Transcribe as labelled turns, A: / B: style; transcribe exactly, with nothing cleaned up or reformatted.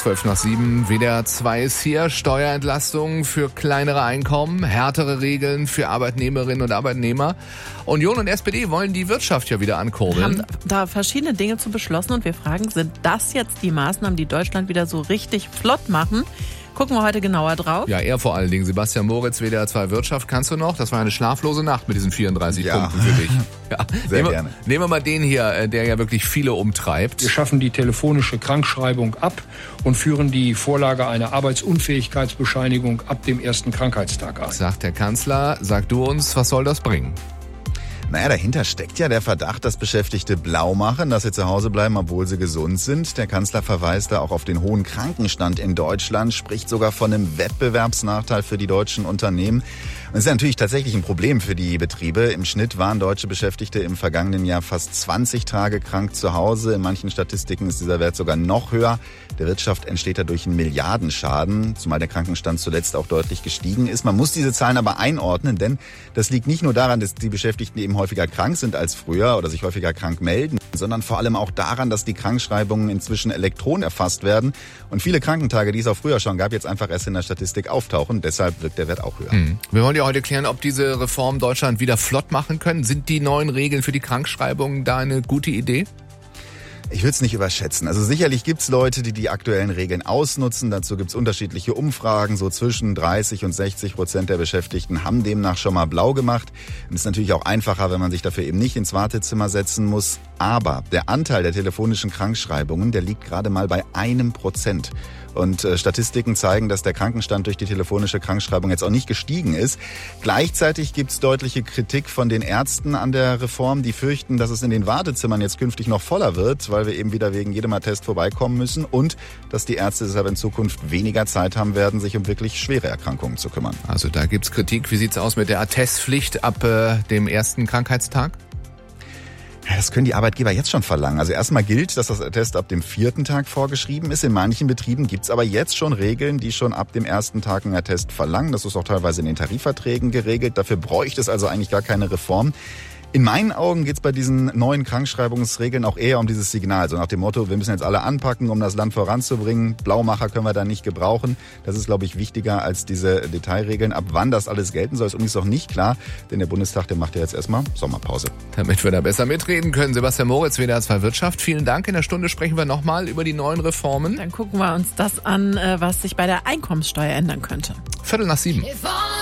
A: zwölf nach sieben, W D R zwei ist hier. Steuerentlastungen für kleinere Einkommen, härtere Regeln für Arbeitnehmerinnen und Arbeitnehmer. Union und S P D wollen die Wirtschaft ja wieder ankurbeln.
B: Haben da verschiedene Dinge zu beschlossen und wir fragen, sind das jetzt die Maßnahmen, die Deutschland wieder so richtig flott machen? Gucken wir heute genauer drauf.
A: Ja, er vor allen Dingen. Sebastian Moritz, W D R zwei Wirtschaft, kannst du noch? Das war eine schlaflose Nacht mit diesen vierunddreißig
C: ja.
A: Punkten für dich. Ja.
C: Sehr
A: nehmen,
C: gerne.
A: Nehmen wir mal den hier, der ja wirklich viele umtreibt.
D: Wir schaffen die telefonische Krankschreibung ab und führen die Vorlage einer Arbeitsunfähigkeitsbescheinigung ab dem ersten Krankheitstag ein.
A: Sagt der Kanzler. Sag du uns, was soll das bringen?
C: Naja, dahinter steckt ja der Verdacht, dass Beschäftigte blau machen, dass sie zu Hause bleiben, obwohl sie gesund sind. Der Kanzler verweist da auch auf den hohen Krankenstand in Deutschland, spricht sogar von einem Wettbewerbsnachteil für die deutschen Unternehmen. Und das ist natürlich tatsächlich ein Problem für die Betriebe. Im Schnitt waren deutsche Beschäftigte im vergangenen Jahr fast zwanzig Tage krank zu Hause. In manchen Statistiken ist dieser Wert sogar noch höher. Der Wirtschaft entsteht dadurch ein Milliardenschaden, zumal der Krankenstand zuletzt auch deutlich gestiegen ist. Man muss diese Zahlen aber einordnen, denn das liegt nicht nur daran, dass die Beschäftigten eben häufiger krank sind als früher oder sich häufiger krank melden, sondern vor allem auch daran, dass die Krankschreibungen inzwischen elektronisch erfasst werden und viele Krankentage, die es auch früher schon gab, jetzt einfach erst in der Statistik auftauchen. Deshalb wirkt der Wert auch höher.
A: Hm. Wir wollen ja heute klären, ob diese Reformen Deutschland wieder flott machen können. Sind die neuen Regeln für die Krankschreibungen da eine gute Idee?
C: Ich würde es nicht überschätzen. Also sicherlich gibt's Leute, die die aktuellen Regeln ausnutzen. Dazu gibt's unterschiedliche Umfragen. So zwischen dreißig und sechzig Prozent der Beschäftigten haben demnach schon mal blau gemacht. Das ist natürlich auch einfacher, wenn man sich dafür eben nicht ins Wartezimmer setzen muss. Aber der Anteil der telefonischen Krankschreibungen, der liegt gerade mal bei einem Prozent. Und äh, Statistiken zeigen, dass der Krankenstand durch die telefonische Krankschreibung jetzt auch nicht gestiegen ist. Gleichzeitig gibt's deutliche Kritik von den Ärzten an der Reform. Die fürchten, dass es in den Wartezimmern jetzt künftig noch voller wird, weil wir eben wieder wegen jedem Attest vorbeikommen müssen und dass die Ärzte deshalb in Zukunft weniger Zeit haben werden, sich um wirklich schwere Erkrankungen zu kümmern.
A: Also da gibt's Kritik. Wie sieht's aus mit der Attestpflicht ab äh, dem ersten Krankheitstag?
C: Ja, das können die Arbeitgeber jetzt schon verlangen. Also erstmal gilt, dass das Attest ab dem vierten Tag vorgeschrieben ist. In manchen Betrieben gibt's aber jetzt schon Regeln, die schon ab dem ersten Tag einen Attest verlangen. Das ist auch teilweise in den Tarifverträgen geregelt. Dafür bräuchte es also eigentlich gar keine Reform. In meinen Augen geht's bei diesen neuen Krankschreibungsregeln auch eher um dieses Signal. So nach dem Motto, wir müssen jetzt alle anpacken, um das Land voranzubringen. Blaumacher können wir da nicht gebrauchen. Das ist, glaube ich, wichtiger als diese Detailregeln. Ab wann das alles gelten soll, ist übrigens noch nicht klar. Denn der Bundestag, der macht ja jetzt erstmal Sommerpause.
A: Damit wir da besser mitreden können. Sebastian Moritz, W D R zwei Wirtschaft. Vielen Dank. In der Stunde sprechen wir nochmal über die neuen Reformen.
B: Dann gucken wir uns das an, was sich bei der Einkommenssteuer ändern könnte.
A: Viertel nach sieben.